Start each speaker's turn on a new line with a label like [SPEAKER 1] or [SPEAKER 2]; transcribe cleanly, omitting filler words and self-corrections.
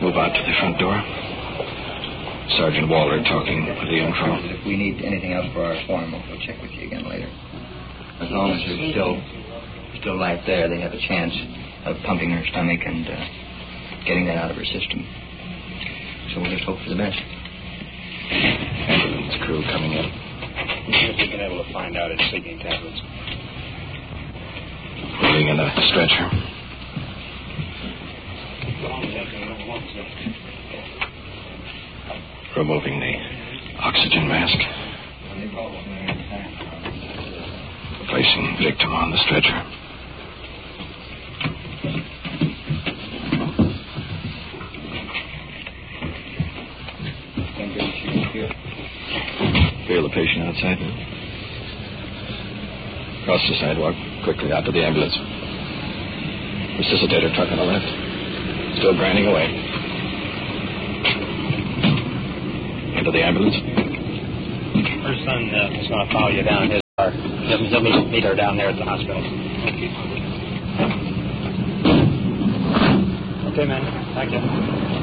[SPEAKER 1] move out to the front door. Sergeant Waller talking with the info.
[SPEAKER 2] If we need anything else for our form, we'll check with you again later. As long as there's still life there, they have a chance of pumping her stomach and getting that out of her system. So we'll just hope for the best.
[SPEAKER 1] Ambulance crew coming in.
[SPEAKER 3] If we've been able to find out its sleeping tablets.
[SPEAKER 1] Putting in a stretcher. Removing the oxygen mask. Placing victim on the stretcher. Feel the patient outside now. Across the sidewalk, quickly out to the ambulance. Resuscitator truck on the left. Still grinding away. Into the ambulance.
[SPEAKER 3] Her son is going to follow you down his car. He'll meet her down there at the hospital. Okay, man. Thank you.